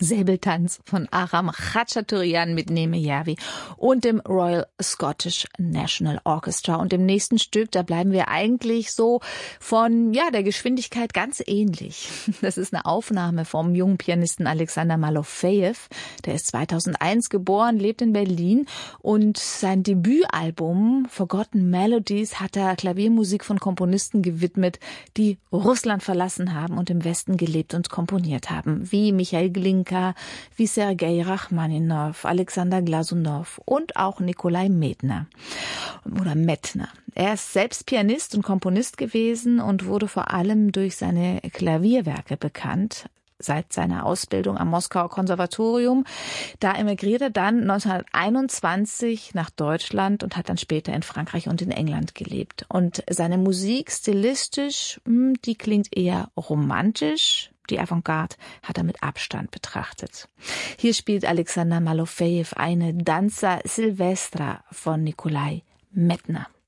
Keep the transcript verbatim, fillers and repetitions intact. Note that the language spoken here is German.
Säbeltanz von Aram Khachaturian mit Neme Yavi und dem Royal Scottish National Orchestra. Und im nächsten Stück, da bleiben wir eigentlich so von ja der Geschwindigkeit ganz ähnlich. Das ist eine Aufnahme vom jungen Pianisten Alexander Malofejew. Der ist zweitausendeins geboren, lebt in Berlin und sein Debütalbum Forgotten Melodies hat er Klaviermusik von Komponisten gewidmet, die Russland verlassen haben und im Westen gelebt und komponiert haben, wie Michail Glinka, wie Sergei Rachmaninow, Alexander Glasunow und auch Nikolai Medtner oder Mettner. Er ist selbst Pianist und Komponist gewesen und wurde vor allem durch seine Klavierwerke bekannt. Seit seiner Ausbildung am Moskauer Konservatorium. Da emigrierte er dann neunzehnhunderteinundzwanzig nach Deutschland und hat dann später in Frankreich und in England gelebt. Und seine Musik stilistisch, die klingt eher romantisch. Die Avantgarde hat er mit Abstand betrachtet. Hier spielt Alexander Malofejew eine Danza Silvestra von Nikolai Medtner.